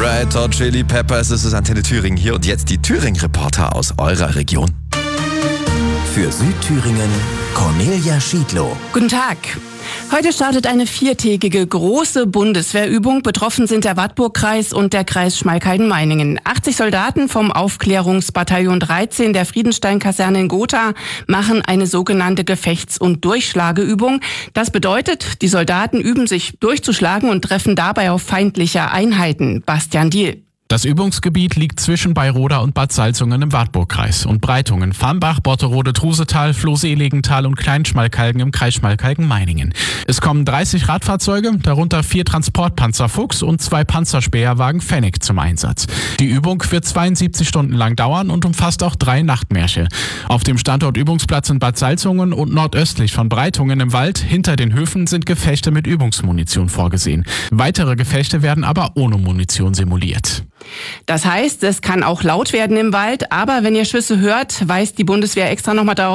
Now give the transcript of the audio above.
Red Hot Chili Peppers, es ist Antenne Thüringen hier und jetzt die Thüringen-Reporter aus eurer Region. Für Südthüringen Cornelia Schiedlow. Guten Tag. Heute startet eine 4-tägige große Bundeswehrübung. Betroffen sind der Wartburgkreis und der Kreis Schmalkalden-Meiningen. 80 Soldaten vom Aufklärungsbataillon 13 der Friedenstein-Kaserne in Gotha machen eine sogenannte Gefechts- und Durchschlageübung. Das bedeutet, die Soldaten üben sich durchzuschlagen und treffen dabei auf feindliche Einheiten. Bastian Diehl. Das Übungsgebiet liegt zwischen Beiroda und Bad Salzungen im Wartburgkreis und Breitungen, Farmbach, Botterode, Trusetal, Flohseligental und Kleinschmalkalden im Kreis Schmalkalden-Meiningen. Es kommen 30 Radfahrzeuge, darunter 4 Transportpanzer Fuchs und 2 Panzerspäherwagen Fennig zum Einsatz. Die Übung wird 72 Stunden lang dauern und umfasst auch 3 Nachtmärsche. Auf dem Standort Übungsplatz in Bad Salzungen und nordöstlich von Breitungen im Wald hinter den Höfen sind Gefechte mit Übungsmunition vorgesehen. Weitere Gefechte werden aber ohne Munition simuliert. Das heißt, es kann auch laut werden im Wald, aber wenn ihr Schüsse hört, weist die Bundeswehr extra nochmal darauf